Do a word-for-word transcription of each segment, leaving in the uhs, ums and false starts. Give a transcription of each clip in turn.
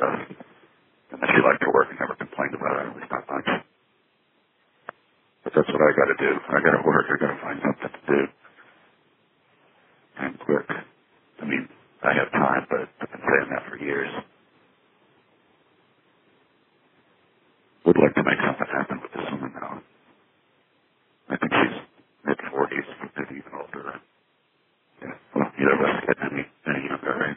stuff. And that she liked her work and never complained about it, at least not much. But that's what I got to do. I got to work. I got to find something to do. And quick. I mean, I have time, but I've been saying that for years. Would like to make something happen with this woman now. I think she's mid forties, maybe even older. Yeah. Well, neither of us get any, any younger, right?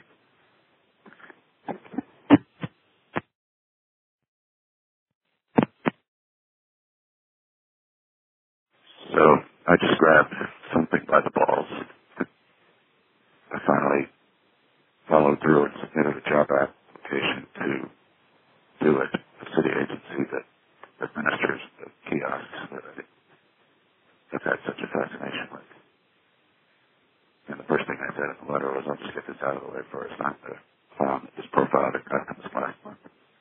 So I just grabbed something by the balls. I finally followed through and submitted a job application to do it, the city agency that administers the kiosks that I've had such a fascination with. And the first thing I said in the letter was, I'll just get this out of the way first, not the clown that just profiled at customs last month.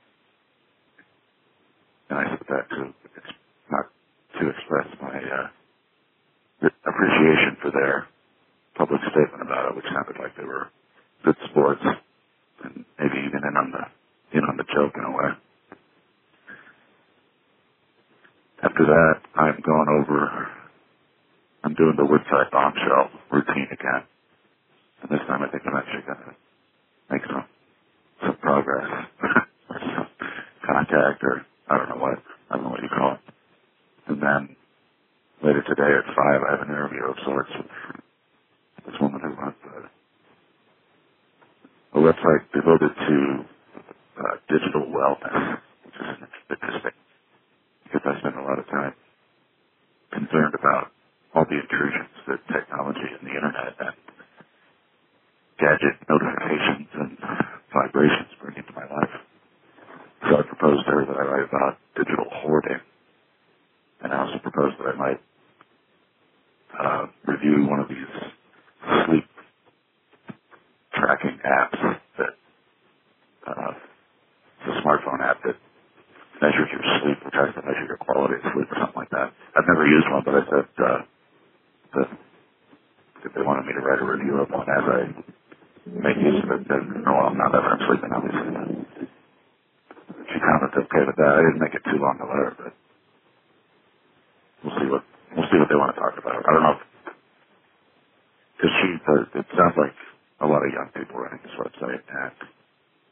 And I said that to, it's not to express my uh, appreciation for their public statement about it, which sounded like they were good sports and maybe even in on the in on the joke in a way. After that, I'm going over, I'm doing the Woodside bombshell routine again. And this time I think I'm actually going to make some, some progress or some contact or I don't know what, I don't know what you call it. And then later today at five, I have an interview of sorts with this woman who runs a, a website devoted to uh, digital wellness, which is interesting because I spend a lot of time concerned about all the intrusions that technology and the internet and gadget notifications and vibrations bring into my life. So I proposed to her that I write about digital hoarding, and I also proposed that I might uh, review one of these sleep tracking apps that uh, it's a smartphone app that measures your sleep or tries to measure your quality of sleep or something like that. I've never used one, but I said uh, that if they wanted me to write a review of one as I make use of it, then no, I'm not ever I'm sleeping, obviously. She commented okay with that. I didn't make it too long a letter, but we'll see what we'll see what they want to talk about. I don't know because she uh, it sounds like a lot of young people running this website, and